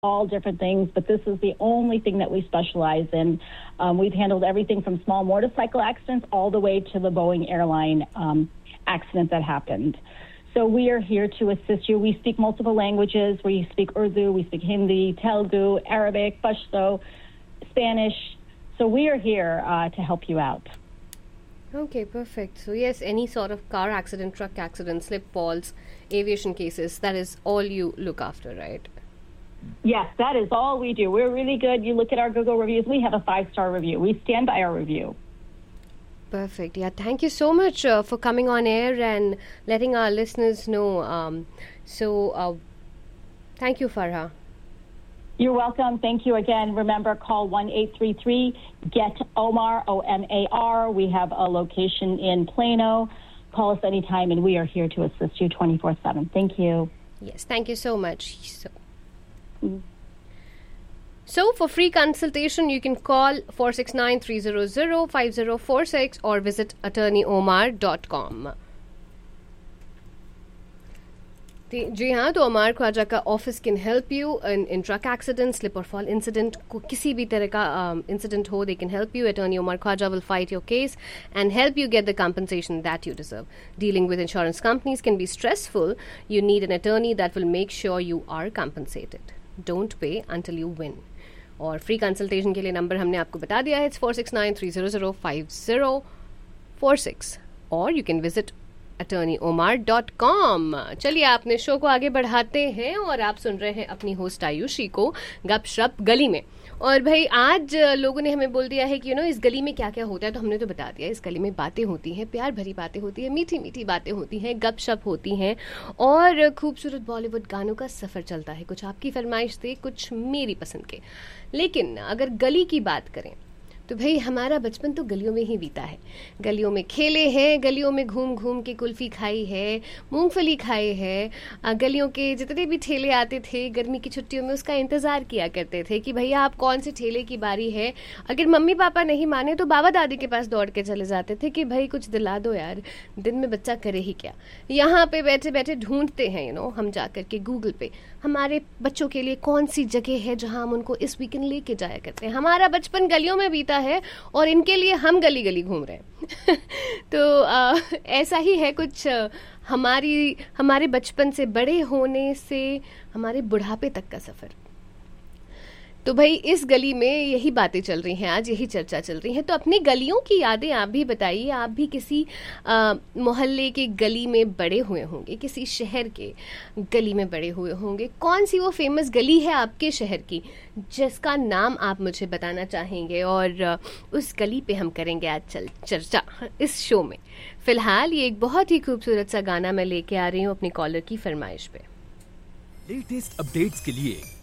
all different things, but this is the only thing that we specialize in. We've handled everything from small motorcycle accidents all the way to the Boeing airline accident that happened. So we are here to assist you. We speak multiple languages. We speak Urdu, we speak Hindi, Telugu, Arabic, Pashto, Spanish. So we are here to help you out. Okay, perfect. So yes, any sort of car accident, truck accident, slip falls, aviation cases, that is all you look after, right? Yes, that is all we do. We're really good. You look at our Google reviews, we have a 5-star review. We stand by our review. Perfect. Yeah, thank you so much for coming on air and letting our listeners know. Thank you, Farha. You're welcome. Thank you again. Remember, call 1-833-GET-OMAR, OMAR. We have a location in Plano. Call us anytime, and we are here to assist you 24/7. Thank you. Yes, thank you so much. So for free consultation, you can call 469-300-5046 or visit attorneyomar.com. जी हाँ, तो अमार ख्वाजा का office can help you in truck accident, slip और fall incident, को किसी भी तरह का incident हो, they can help you. Attorney Amar Khwaja will fight your case and help you get the compensation that you deserve. Dealing with insurance companies can be stressful. You need an attorney that will make sure you are compensated. Don't pay until you win. और free consultation के लिए number हमने आपको बता दिया है. It's 469-300-5046 और you can visit attorneyomar.com. चलिए आपने शो को आगे बढ़ाते हैं और आप सुन रहे हैं अपनी होस्ट आयुषी को गपशप गली में. और भाई आज लोगों ने हमें बोल दिया है कि इस गली में क्या क्या होता है, तो हमने तो बता दिया. इस गली में बातें होती हैं, प्यार भरी बातें होती हैं, मीठी मीठी बातें होती हैं, गपशप होती हैं और खूबसूरत बॉलीवुड गानों का सफ़र चलता है. कुछ आपकी फरमाइश थे, कुछ मेरी पसंद के. लेकिन अगर गली की बात करें तो भाई हमारा बचपन तो गलियों में ही बीता है. गलियों में खेले हैं, गलियों में घूम घूम के कुल्फ़ी खाई है, मूंगफली खाए है. गलियों के जितने भी ठेले आते थे गर्मी की छुट्टियों में उसका इंतज़ार किया करते थे कि भैया आप कौन से ठेले की बारी है. अगर मम्मी पापा नहीं माने तो बाबा दादी के पास दौड़ के चले जाते थे कि भाई कुछ दिला दो यार, दिन में बच्चा करे ही क्या. यहाँ पे बैठे बैठे ढूंढते हैं हम जा कर के गूगल पे हमारे बच्चों के लिए कौन सी जगह है जहाँ हम उनको इस वीकेंड लेके जाया करते हैं. हमारा बचपन गलियों में बीता है और इनके लिए हम गली गली घूम रहे हैं. तो ऐसा ही है कुछ हमारे बचपन से बड़े होने से हमारे बुढ़ापे तक का सफ़र. तो भाई इस गली में यही बातें चल रही हैं, आज यही चर्चा चल रही है. तो अपनी गलियों की यादें आप भी बताइए. आप भी किसी मोहल्ले के गली में बड़े हुए होंगे, किसी शहर के गली में बड़े हुए होंगे. कौन सी वो फेमस गली है आपके शहर की जिसका नाम आप मुझे बताना चाहेंगे और उस गली पे हम करेंगे आज चर्चा इस शो में. फिलहाल ये एक बहुत ही खूबसूरत सा गाना मैं लेके आ रही हूँ अपनी कॉलर की फरमाइश पे. लेटेस्ट अपडेट्स के लिए